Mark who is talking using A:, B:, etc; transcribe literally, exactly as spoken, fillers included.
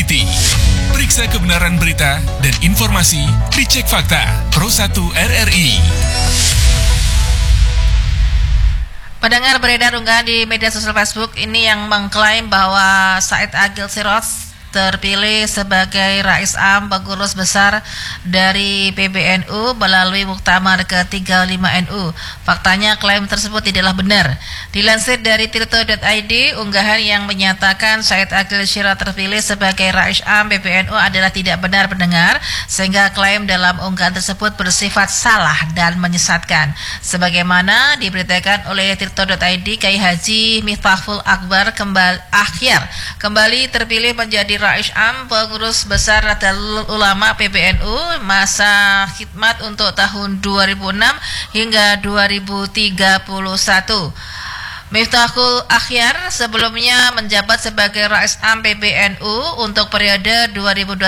A: Reality. Periksa kebenaran berita dan informasi dicek fakta Pro satu R R I.
B: Pendengar, beredar unggahan di media sosial Facebook ini yang mengklaim bahwa Said Agil Sirot terpilih sebagai Rais Am Pengurus Besar dari P B N U melalui Muktamar ke tiga puluh lima N U. Faktanya klaim tersebut tidaklah benar. Dilansir dari tirto titik I D, unggahan yang menyatakan Said Agil Sirot terpilih sebagai Rais Am P B N U adalah tidak benar, pendengar, sehingga klaim dalam unggahan tersebut bersifat salah dan menyesatkan. Sebagaimana diberitakan oleh tirto titik I D, Kiai Haji Miftahul Akbar kembali akhir kembali terpilih menjadi Rais Am Pengurus Besar Nahdlatul Ulama P B N U masa khidmat untuk tahun dua ribu enam hingga dua ribu tiga puluh satu. Miftahul Akhyar sebelumnya menjabat sebagai Rais Am P B N U untuk periode dua ribu dua puluh